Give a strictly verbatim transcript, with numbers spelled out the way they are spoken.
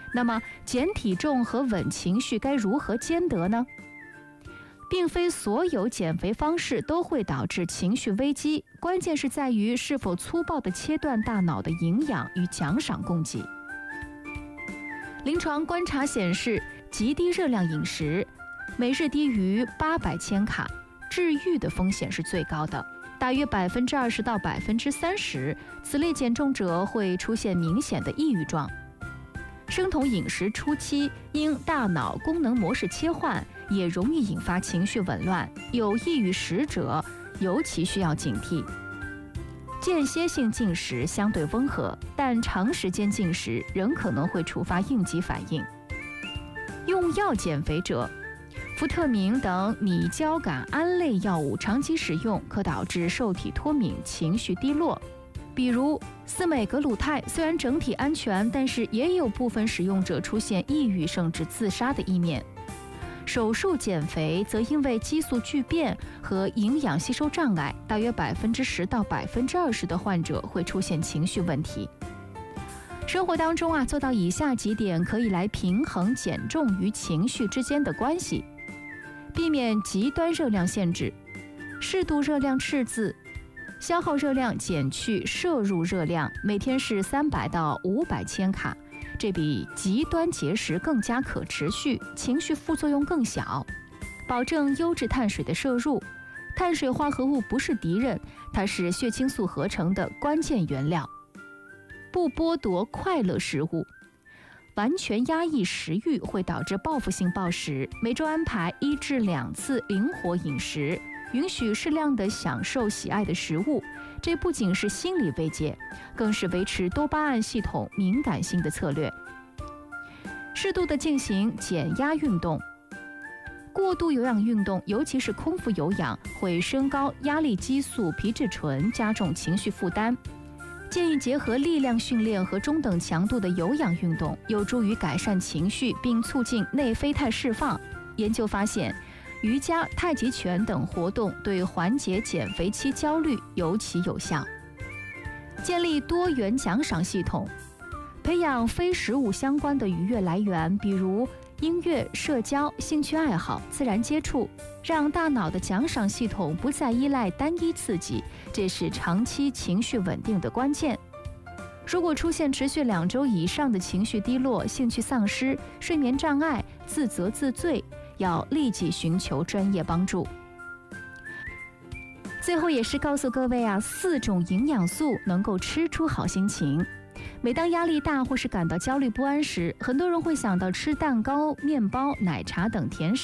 那么减体重和稳情绪该如何兼得呢？并非所有减肥方式都会导致情绪危机，关键是在于是否粗暴地切断大脑的营养与奖赏供给。临床观察显示，极低热量饮食，每日低于八百千卡，治愈的风险是最高的，大约百分之二十到百分之三十。此类减重者会出现明显的抑郁状。生酮饮食初期，因大脑功能模式切换，也容易引发情绪紊乱，有抑郁史者尤其需要警惕。间歇性进食相对温和，但长时间进食仍可能会触发应激反应。用药减肥者，福特明等拟交感胺类药物长期使用可导致受体脱敏、情绪低落。比如司美格鲁肽虽然整体安全，但是也有部分使用者出现抑郁甚至自杀的一面。手术减肥则因为激素巨变和营养吸收障碍，大约百分之十到百分之二十的患者会出现情绪问题。生活当中啊，做到以下几点可以来平衡减重与情绪之间的关系：避免极端热量限制，适度热量赤字，消耗热量减去摄入热量，每天是三百到五百千卡。这比极端节食更加可持续，情绪副作用更小。保证优质碳水的摄入，碳水化合物不是敌人，它是血清素合成的关键原料。不剥夺快乐食物，完全压抑食欲会导致报复性暴食，每周安排一至两次灵活饮食，允许适量的享受喜爱的食物，这不仅是心理慰藉，更是维持多巴胺系统敏感性的策略。适度的进行减压运动，过度有氧运动，尤其是空腹有氧，会升高压力激素皮质醇，加重情绪负担。建议结合力量训练和中等强度的有氧运动，有助于改善情绪并促进内啡肽释放。研究发现，瑜伽、太极拳等活动对缓解减肥期焦虑尤其有效。建立多元奖赏系统，培养非食物相关的愉悦来源，比如音乐、社交、兴趣爱好、自然接触，让大脑的奖赏系统不再依赖单一刺激，这是长期情绪稳定的关键。如果出现持续两周以上的情绪低落、兴趣丧失、睡眠障碍、自责自罪，要立即寻求专业帮助。最后也是告诉各位啊，四种营养素能够吃出好心情。每当压力大或是感到焦虑不安时，很多人会想到吃蛋糕、面包、奶茶等甜食。